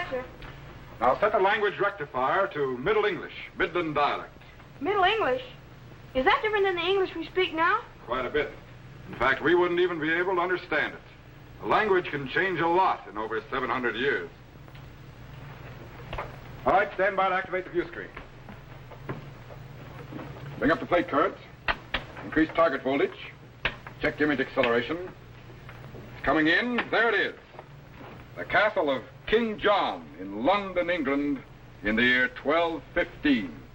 sir. Now set the language rectifier to Middle English, Midland dialect. Middle English? Is that different than the English we speak now? Quite a bit. In fact, we wouldn't even be able to understand it. The language can change a lot in over 700 years. All right, stand by to activate the view screen. Bring up the plate current. Increase target voltage. Check image acceleration. It's coming in. There it is. The castle of King John in London, England, in the year 1215.